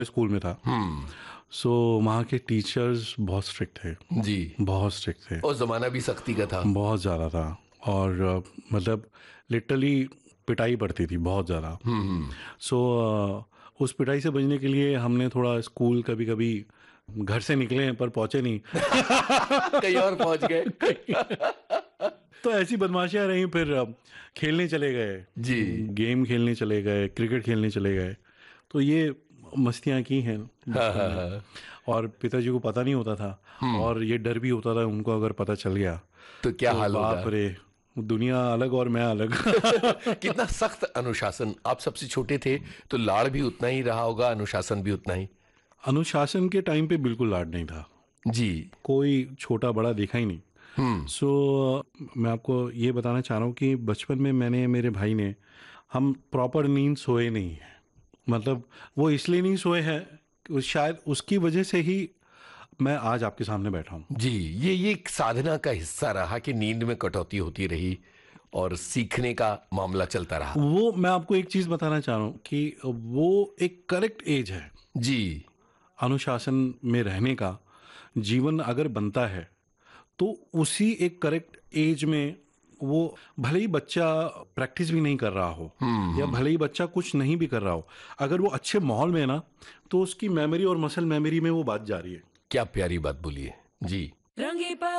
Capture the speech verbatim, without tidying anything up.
School में था। हम्म। सो वहाँ के टीचर्स बहुत स्ट्रिक्ट थे, जी। बहुत स्ट्रिक्ट थे, और जमाना भी सख्ती का था। बहुत ज़्यादा था। और अ, मतलब लिटरली पिटाई पड़ती थी बहुत ज़्यादा। हम्म हम्म। सो उस पिटाई से बचने के लिए हमने थोड़ा स्कूल कभी कभी घर से निकले हैं पर पहुंचे नहीं। कहीं और पहुंच गए। तो ऐसी बदमाशियां रही। फिर अ, खेलने चले गए, जी। गेम खेलने चले गए, क्रिकेट खेलने चले गए। तो ये मस्तियां की हैं हाँ बचपन हाँ में। हाँ। और पिताजी को पता नहीं होता था, हम्म। और ये डर भी होता था उनको अगर पता चल गया तो क्या तो हाल होगा। बाप रे, दुनिया अलग और मैं अलग। कितना सख्त अनुशासन। आप सबसे छोटे थे तो लाड़ भी उतना ही रहा होगा, अनुशासन भी उतना ही। अनुशासन के टाइम पे बिल्कुल लाड नहीं था, जी। कोई छोटा बड़ा देखा ही नहीं। हम्म सो मैं आपको ये बताना चाह रहा हूँ कि बचपन में मैंने, मेरे भाई ने, हम प्रॉपर नींद सोए नहीं हैं। मतलब वो इसलिए नहीं सोए हैं कि शायद उसकी वजह से ही मैं आज आपके सामने बैठा हूँ। जी। ये ये एक साधना का हिस्सा रहा कि नींद में कटौती होती रही और सीखने का मामला चलता रहा। वो मैं आपको एक चीज़ बताना चाह रहा हूँ कि वो एक करेक्ट एज है जी। अनुशासन में रहने का। जीवन अगर बनता है तो उसी एक करेक्ट एज में, वो भले ही बच्चा प्रैक्टिस भी नहीं कर रहा हो हम्म या हम्म। भले ही बच्चा कुछ नहीं भी कर रहा हो, अगर वो अच्छे माहौल में है ना, तो उसकी मेमोरी और मसल मेमोरी में वो बात जा रही है। क्या प्यारी बात बोली है जी। रंगीला